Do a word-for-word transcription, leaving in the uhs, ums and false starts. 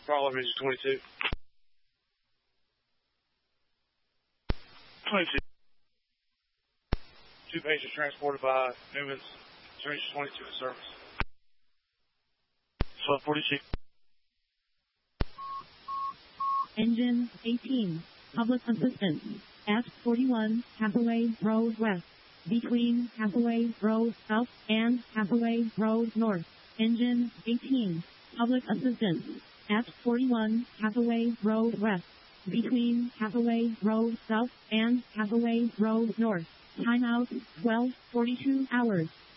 Problem engine twenty-two. twenty-two. Two patients transported by Newman's engine twenty-two in service. twelve forty-six. Engine eighteen. Public assistance. F forty-one Hathaway Road West. Between Hathaway Road South and Hathaway Road North. Engine eighteen. Public assistance. F forty-one Hathaway Road West. Between Hathaway Road South and Hathaway Road North. Timeout twelve forty-two hours.